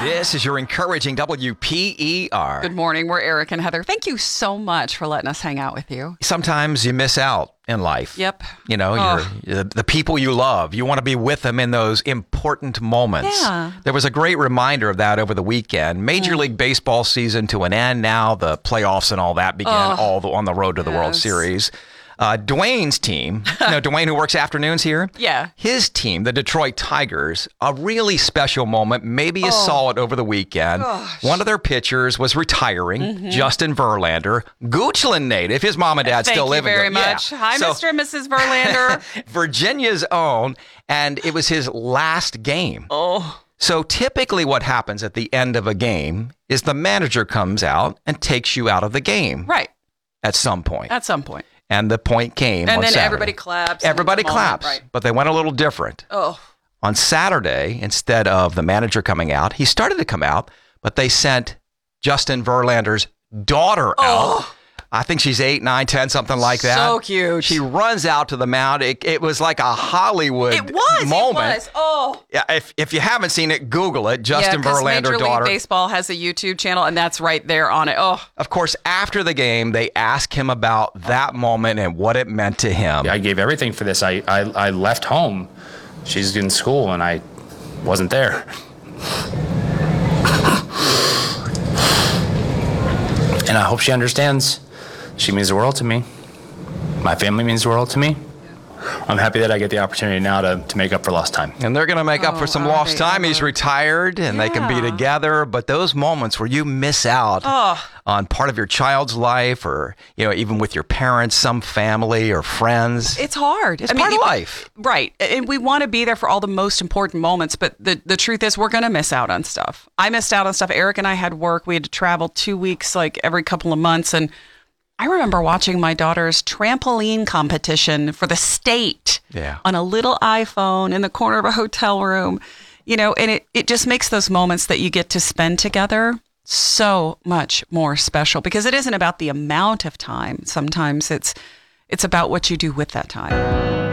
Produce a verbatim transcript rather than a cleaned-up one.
This is your encouraging W P E R. Good morning. We're Eric and Heather. Thank you so much for letting us hang out with you. Sometimes you miss out in life. Yep. You know, Oh. you're, the people you love, you want to be with them in those important moments. Yeah. There was a great reminder of that over the weekend. Major League Baseball season to an end now. The playoffs and all that begin Oh. all the, on the road to the World Yes. Series. Uh, Dwayne's team, you know, Dwayne who works afternoons here. Yeah. His team, the Detroit Tigers, a really special moment. Maybe you Oh. saw it over the weekend. Gosh. One of their pitchers was retiring, Justin Verlander, Goochland native. His mom and dad Thank still you live in very Go- yeah. much. Hi, So, Mister and Missus Verlander. Virginia's own, and it was his last game. Oh. So typically what happens at the end of a game is the manager comes out and takes you out of the game Right. at some point. At some point. And the point came And on then Saturday. everybody claps. and Everybody it's a moment, claps, Right. but they went a little different. Oh. On Saturday, instead of the manager coming out, he started to come out, but they sent Justin Verlander's daughter out. Oh. I think she's eight, nine, ten, something like that. So cute. She runs out to the mound. It, it was like a Hollywood It was. moment. It was. Oh. Yeah, if if you haven't seen it, Google it. Justin yeah, 'cause Verlander Major daughter. League Baseball has a YouTube channel, and that's right there on it. Oh. Of course, after the game, they ask him about that moment and what it meant to him. I gave everything for this. I, I, I left home. She's in school, and I wasn't there. And I hope she understands. She means the world to me. My family means the world to me. I'm happy that I get the opportunity now to, to make up for lost time. And they're going to make up Oh, for some are lost they time. He's ever. retired and they can be Yeah. together. But those moments where you miss out Oh. on part of your child's life or, you know, even with your parents, some family or friends. It's hard. It's part of life. Right. And we want to be there for all the most important moments. But the, the truth is, we're going to miss out on stuff. I missed out on stuff. Eric and I had work. We had to travel two weeks, like every couple of months. And I remember watching my daughter's trampoline competition for the state Yeah. on a little iPhone in the corner of a hotel room, you know, and it, it just makes those moments that you get to spend together so much more special because it isn't about the amount of time. Sometimes it's it's about what you do with that time.